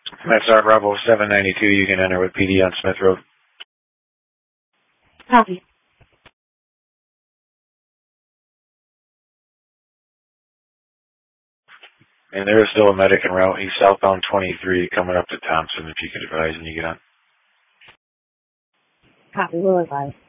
That's our Bravo 792. You can enter with PD on Smith Road. Copy. And there is still a medic en route. He's southbound 23 coming up to Thompson, if you could advise when you get on. Copy. We'll advise.